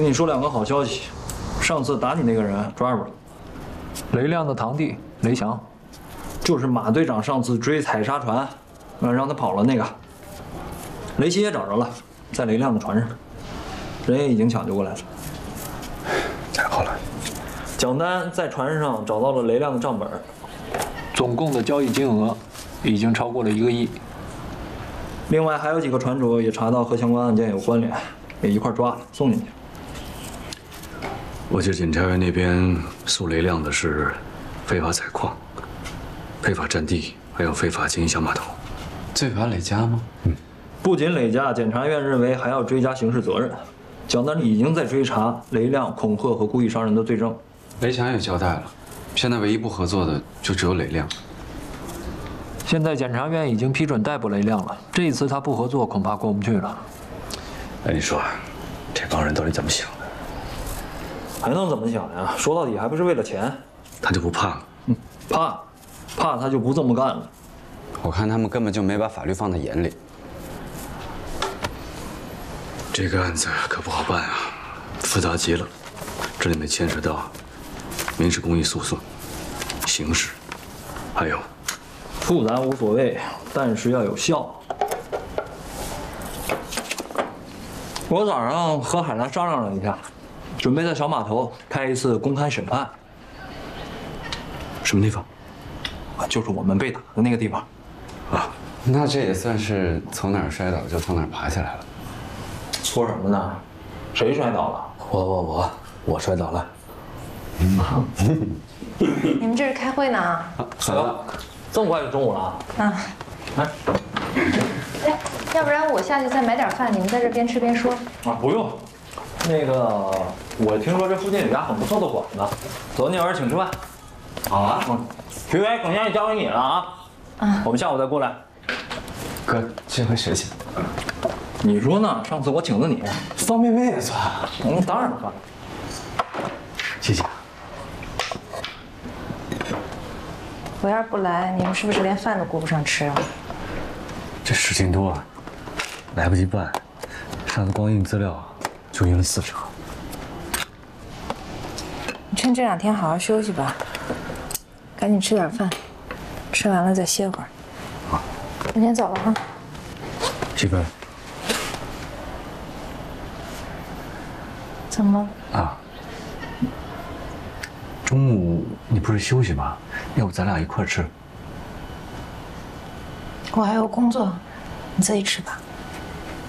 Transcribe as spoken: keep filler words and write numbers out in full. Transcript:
你说两个好消息，上次打你那个人抓住了， 雷亮的堂弟雷翔， 就是马队长上次追采砂船，呃，让他跑了那个。雷奇也找着了，在雷亮的船上，人也已经抢救过来了。 太好了！ 蒋丹在船上找到了雷亮的账本， 总共的交易金额已经超过了一个亿。 另外还有几个船主也查到和相关案件有关联，也一块抓了，送进去。 我记得检察院那边诉雷亮的是非法采矿、非法占地，还有非法经营小码头。 罪罚累加吗？ 嗯， 不仅累加，检察院认为还要追加刑事责任。蒋丹已经在追查雷亮恐吓和故意伤人的罪证。 雷强也交代了，现在唯一不合作的就只有雷亮。 现在检察院已经批准逮捕雷亮了，这一次他不合作，恐怕过不去了。 哎，你说，这帮人到底怎么想的？ 还能怎么想呀？说到底还不是为了钱。 他就不怕了？ 嗯，怕，怕他就不这么干了。 我看他们根本就没把法律放在眼里。 这个案子可不好办啊，复杂极了。这里面牵扯到民事公益诉讼、刑事，还有复杂无所谓，但是要有效。我早上和海兰商量了一下，准备在小码头开一次公开审判。 什么地方？ 啊，就是我们被打的那个地方。 啊， 那这也算是从哪儿摔倒就从哪儿爬起来了。 说什么呢？谁摔倒了？ 我我我我摔倒了。 你们这是开会呢？啊， 好了，这么快就中午了啊？ 啊， 来， 哎，要不然我下去再买点饭，你们在这边吃边说。 啊，不用。那个，我听说这附近有家很不错的馆子，走，你有人请吃饭。好啊，嗯，徐伟，等一下就交给你了啊。 啊， 我们下午再过来。 哥，这回谁请？ 你说呢？上次我请的你， 方便面也算。 嗯，当然算。 谢谢。 我要是不来，你们是不是连饭都顾不上吃啊？ 这事情多，来不及办。上次光印资料就印了四成。 你趁这两天好好休息吧，赶紧吃点饭，吃完了再歇会儿。 好， 我先走了哈。 媳妇儿。 怎么了？ 啊，中午你不是休息吗？要不咱俩一块儿吃？ 我还有工作，你自己吃吧。